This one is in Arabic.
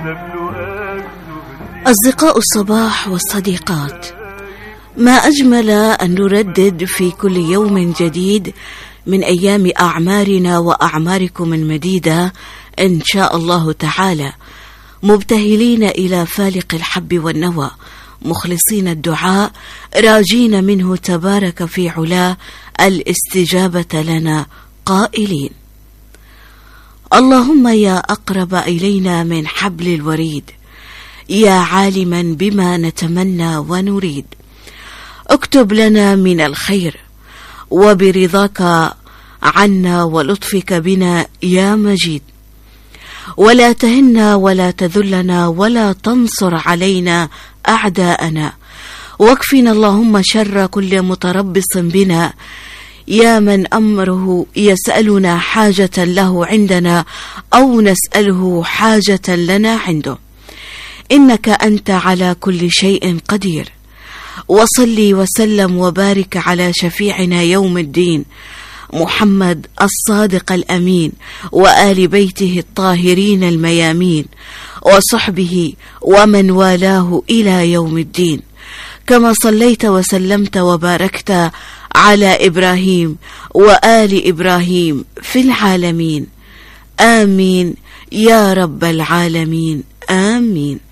أصدقاء الصباح والصديقات، ما أجمل أن نردد في كل يوم جديد من أيام أعمارنا وأعماركم المديدة إن شاء الله تعالى، مبتهلين إلى فالق الحب والنوى، مخلصين الدعاء، راجين منه تبارك في علاه الاستجابة لنا، قائلين: اللهم يا أقرب إلينا من حبل الوريد، يا عالما بما نتمنى ونريد، اكتب لنا من الخير وبرضاك عنا ولطفك بنا يا مجيد، ولا تهنا ولا تذلنا ولا تنصر علينا أعداءنا، واكفنا اللهم شر كل متربص بنا، يا من أمره يسألنا حاجة له عندنا أو نسأله حاجة لنا عنده، إنك أنت على كل شيء قدير. وصلي وسلم وبارك على شفيعنا يوم الدين محمد الصادق الأمين، وآل بيته الطاهرين الميامين، وصحبه ومن والاه إلى يوم الدين، كما صليت وسلمت وباركت على إبراهيم وآل إبراهيم في العالمين، آمين يا رب العالمين، آمين.